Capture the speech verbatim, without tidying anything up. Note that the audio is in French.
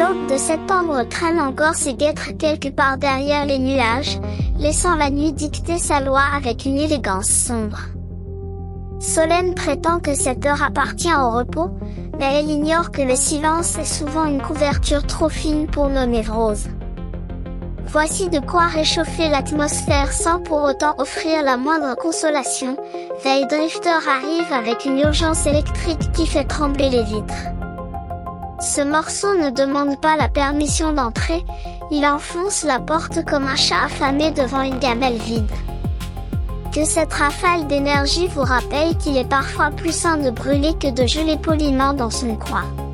l'aube de septembre traîne encore ses guêtres quelque part derrière les nuages, laissant la nuit dicter sa loi avec une élégance sombre. Solène prétend que cette heure appartient au repos, mais elle ignore que le silence est souvent une couverture trop fine pour nos névroses. Voici de quoi réchauffer l'atmosphère sans pour autant offrir la moindre consolation. Veidrifter arrive avec une urgence électrique qui fait trembler les vitres. Ce morceau ne demande pas la permission d'entrer, il enfonce la porte comme un chat affamé devant une gamelle vide. Que cette rafale d'énergie vous rappelle qu'il est parfois plus sain de brûler que de geler poliment dans son coin.